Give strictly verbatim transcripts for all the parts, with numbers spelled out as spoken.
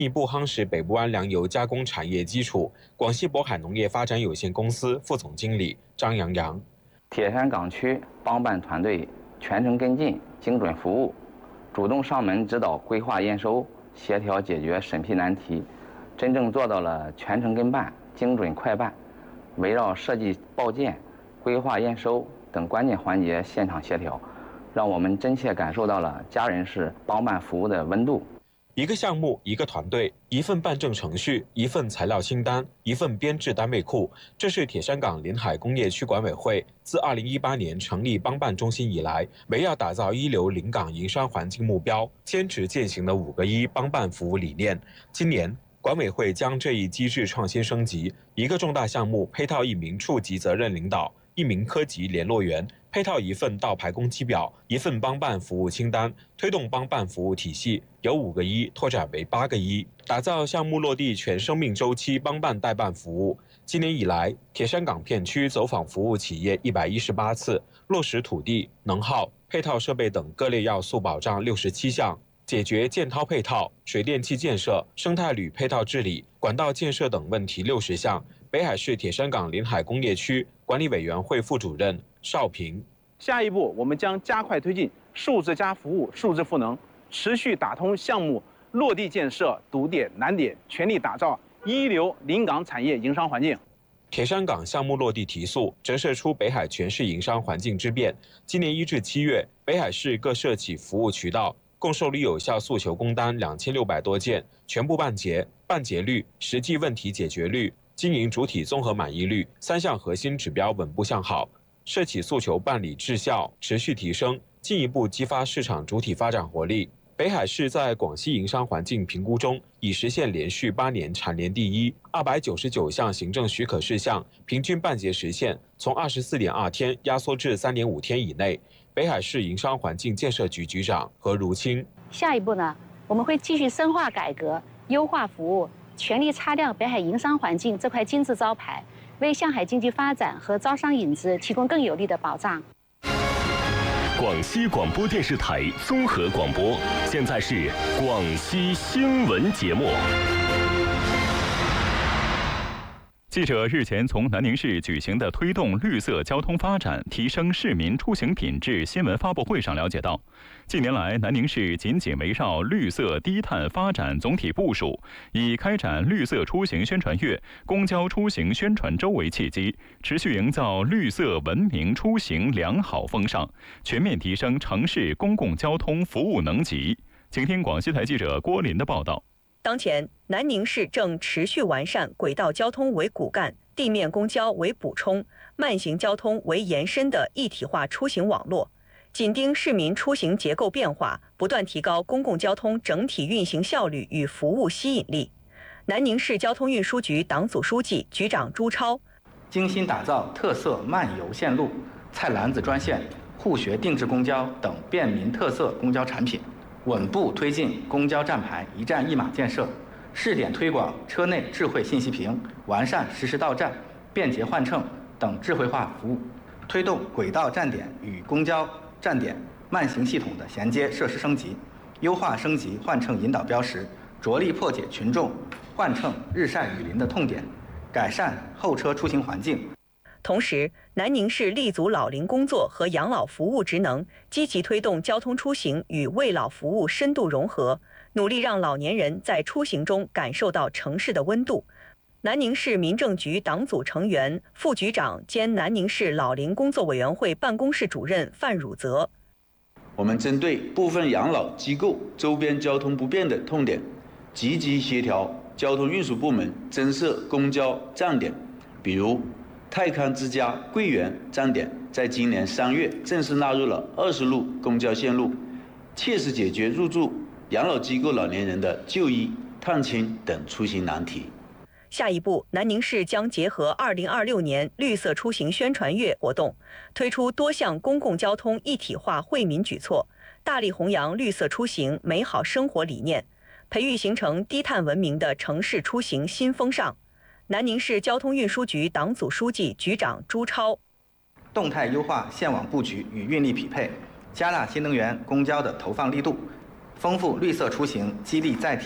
进一步夯实北部湾粮油加工产业基础。广西渤海农业发展有限公司副总经理张洋洋： 铁山港区帮办团队全程跟进、精准服务，主动上门指导规划验收，协调解决审批难题，真正做到了全程跟办、精准快办，围绕设计报建、规划验收等关键环节现场协调，让我们真切感受到了家人式帮办服务的温度。 一个项目，一个团队，一份办证程序，一份材料清单，一份编制单位库，这是铁山港临海工业区管委会自二零一八年成立帮办中心以来，围绕打造一流临港营商环境目标，坚持践行的五个一帮办服务理念。今年，管委会将这一机制创新升级，一个重大项目配套一名处级责任领导，一名科级联络员，配套一份到排工期表，一份帮办服务清单，推动帮办服务体系由五个一拓展为八个一，打造项目落地全生命周期帮办代办服务。今年以来，铁山港片区走访服务企业一百一十八次，落实土地、能耗、配套设备等各类要素保障六十七项，解决建掏配套、水电气建设、生态旅配套治理、管道建设等问题六十项。北海市铁山港临海工业区管理委员会副主任邵平： 下一步，我们将加快推进数字加服务、数字赋能，持续打通项目落地建设堵点难点，全力打造一流临港产业营商环境。 铁山港项目落地提速，折射出北海全市营商环境之变。今年一至七月，北海市各社企服务渠道共受理有效诉求工单两千六百多件，全部办结，办结率、实际问题解决率、经营主体综合满意率三项核心指标稳步向好，社企诉求办理质效持续提升，进一步激发市场主体发展活力。北海市在广西营商环境评估中已实现连续八年蝉联第一，二百九十九项行政许可事项平均办结时限从二十四点二天压缩至三点五天以内。北海市营商环境建设局局长何如清： 下一步呢，我们会继续深化改革、优化服务，全力擦亮北海营商环境这块金字招牌，为向海经济发展和招商引资提供更有力的保障。 广西广播电视台综合广播，现在是广西新闻节目。记者日前从南宁市举行的推动绿色交通发展、提升市民出行品质新闻发布会上了解到，近年来南宁市紧紧围绕绿色低碳发展总体部署，以开展绿色出行宣传月、公交出行宣传周为契机，持续营造绿色文明出行良好风尚，全面提升城市公共交通服务能级。请听广西台记者郭林的报道。 当前，南宁市正持续完善轨道交通为骨干、地面公交为补充、慢行交通为延伸的一体化出行网络，紧盯市民出行结构变化，不断提高公共交通整体运行效率与服务吸引力。南宁市交通运输局党组书记、局长朱超： 精心打造特色漫游线路、菜篮子专线、互学定制公交等便民特色公交产品，稳步推进公交站牌一站一码建设，试点推广车内智慧信息屏，完善实时到站、便捷换乘等智慧化服务，推动轨道站点与公交站点慢行系统的衔接设施升级，优化升级换乘引导标识，着力破解群众换乘日晒雨淋的痛点，改善候车出行环境。 同时，南宁市立足老龄工作和养老服务职能，积极推动交通出行与慰老服务深度融合，努力让老年人在出行中感受到城市的温度。南宁市民政局党组成员、副局长兼南宁市老龄工作委员会办公室主任范汝泽： 我们针对部分养老机构周边交通不便的痛点，积极协调交通运输部门增设公交站点，比如泰康之家桂园站点在今年三月正式纳入了二十路公交线路，切实解决入住养老机构老年人的就医、探亲等出行难题。 下一步，南宁市将结合二零二六年绿色出行宣传月活动，推出多项公共交通一体化惠民举措，大力弘扬绿色出行美好生活理念，培育形成低碳文明的城市出行新风尚。南宁市交通运输局党组书记、局长朱超： 动态优化线网布局与运力匹配，加大新能源公交的投放力度，丰富绿色出行激励载体，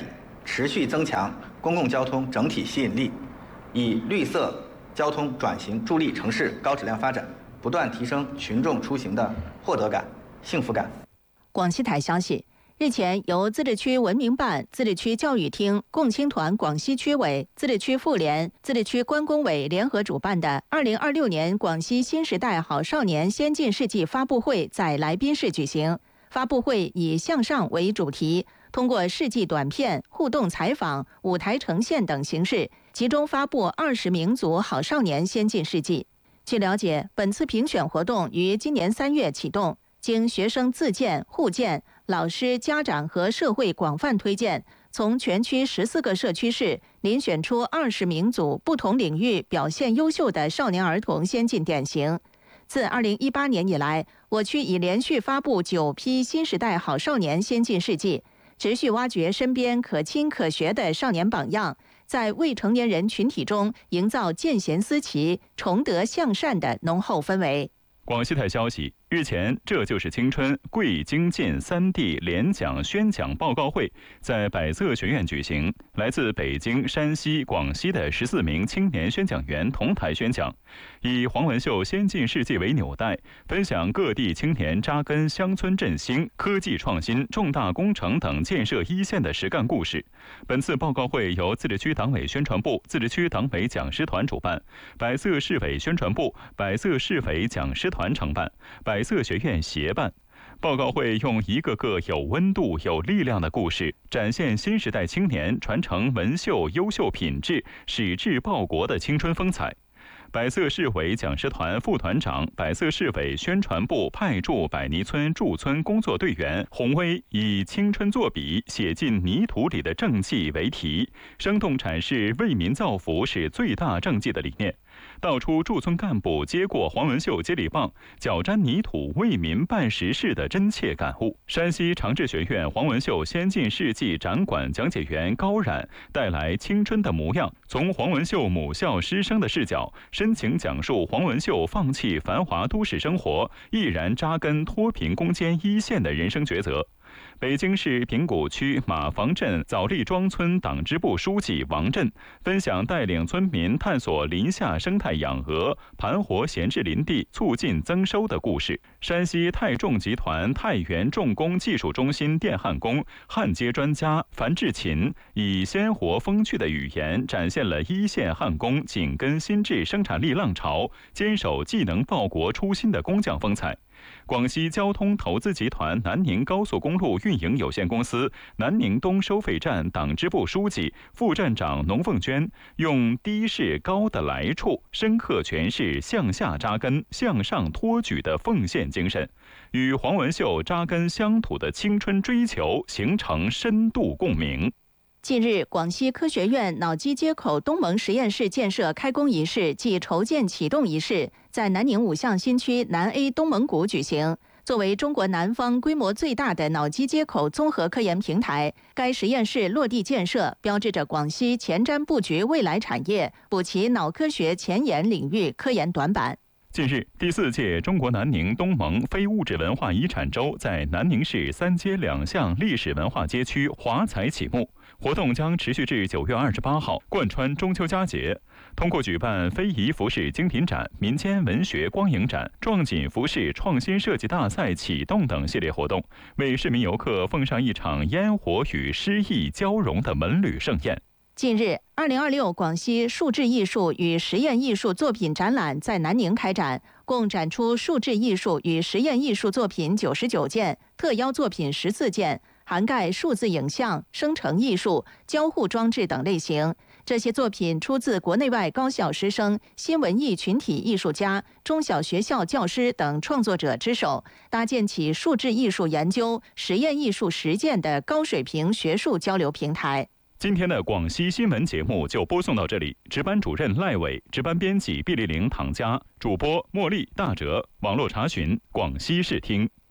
持续增强公共交通整体吸引力，以绿色交通转型助力城市高质量发展，不断提升群众出行的获得感、幸福感。 广西台消息，日前由自治区文明办、自治区教育厅、共青团广西区委、自治区妇联、自治区关工委联合主办的二零二六年广西新时代好少年先进事迹发布会在来宾市举行。发布会以向上为主题，通过事迹短片、互动采访、舞台呈现等形式，集中发布二十名组好少年先进事迹。据了解，本次评选活动于今年三月启动，经学生自荐、互荐、老师、家长和社会广泛推荐，从全区十四个社区市遴选出二十名组不同领域表现优秀的少年儿童先进典型。自二零一八年以来，我区已连续发布九批新时代好少年先进事迹，持续挖掘身边可亲可学的少年榜样，在未成年人群体中营造见贤思齐、崇德向善的浓厚氛围。 广西台消息，日前，这就是青春贵精进三 D 联讲宣讲报告会在百色学院举行。来自北京、山西、广西的十四名青年宣讲员同台宣讲，以黄文秀先进事迹为纽带，分享各地青年扎根乡村振兴、科技创新、重大工程等建设一线的实干故事。本次报告会由自治区党委宣传部、自治区党委讲师团主办，百色市委宣传部、百色市委讲师团承办，百色学院协办。报告会用一个个有温度、有力量的故事，展现新时代青年传承文秀优秀品质、矢志报国的青春风采。百色市委讲师团副团长、百色市委宣传部派驻百泥村驻村工作队员洪威以青春作笔写进泥土里的政绩为题，生动阐释为民造福是最大政绩的理念，道出驻村干部接过黄文秀接力棒，脚沾泥土为民办实事的真切感悟。山西长治学院黄文秀先进事迹展馆讲解员高冉带来青春的模样，从黄文秀母校师生的视角，深情讲述黄文秀放弃繁华都市生活，毅然扎根脱贫攻坚一线的人生抉择。北京市平谷区马房镇枣栗庄村党支部书记王震分享带领村民探索林下生态养鹅、盘活闲置林地、促进增收的故事。山西泰重集团太原重工技术中心电焊工、焊接专家樊志勤以鲜活风趣的语言展现了一线焊工紧跟新质生产力浪潮、坚守技能报国初心的工匠风采。广西交通投资集团南宁高速公路运营有限公司南宁东收费站党支部书记、副站长农凤娟用低是高的来处，深刻诠释向下扎根、向上托举的奉献精神，与黄文秀扎根乡土的青春追求形成深度共鸣。 近日，广西科学院脑机接口东盟实验室建设开工仪式暨筹建启动仪式在南宁五巷新区南 A 东盟谷举行。作为中国南方规模最大的脑机接口综合科研平台，该实验室落地建设，标志着广西前瞻布局未来产业，补齐脑科学前沿领域科研短板。 近日，第四届中国南宁东盟非物质文化遗产周在南宁市三街两巷历史文化街区华彩启幕。活动将持续至九月二十八号，贯穿中秋佳节。通过举办非遗服饰精品展、民间文学光影展、壮锦服饰创新设计大赛启动等系列活动，为市民游客奉上一场烟火与诗意交融的文旅盛宴。 近日，二零二六广西数字艺术与实验艺术作品展览在南宁开展，共展出数字艺术与实验艺术作品九十九件，特邀作品十四件，涵盖数字影像、生成艺术、交互装置等类型。这些作品出自国内外高校师生、新文艺群体艺术家、中小学校教师等创作者之手，搭建起数字艺术研究、实验艺术实践的高水平学术交流平台。 今天的广西新闻节目就播送到这里，值班主任赖伟，值班编辑毕丽玲、唐佳，主播茉莉、大哲，网络查询广西视听。